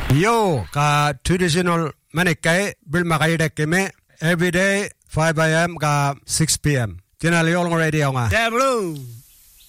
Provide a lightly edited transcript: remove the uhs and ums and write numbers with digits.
Yo, ka traditional manikai bil makai dekeme every day 5 a.m. ka 6 p.m. Tinali all radio nga. Tableau.